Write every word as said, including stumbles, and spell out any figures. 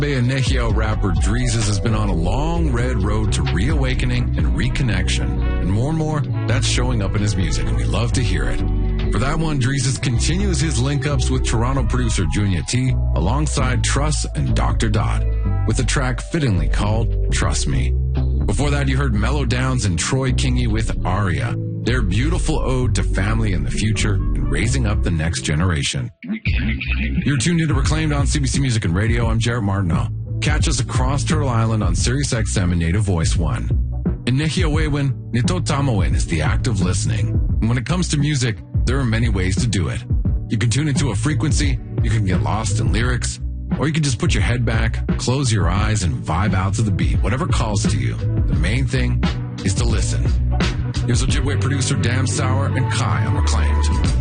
Bay and Nehio rapper Dreezus has been on a long red road to reawakening and reconnection. And more and more, that's showing up in his music, and we love to hear it. For that one, Dreezus continues his link-ups with Toronto producer Junior T alongside Truss and Doctor Dot, with a track fittingly called Trust Me. Before that, you heard Mellow Downs and Troy Kingi with Aria, their beautiful ode to family and the future and raising up the next generation. You're tuned into Reclaimed on C B C Music and Radio. I'm Jarrett Martineau. Catch us across Turtle Island on Sirius X M and Native Voice one. In Nehiawewin, Nito Tamawin is the act of listening. And when it comes to music, there are many ways to do it. You can tune into a frequency, you can get lost in lyrics, or you can just put your head back, close your eyes, and vibe out to the beat, whatever calls to you. The main thing is to listen. Here's Ojibwe producer Dam Sour and Kai on Reclaimed.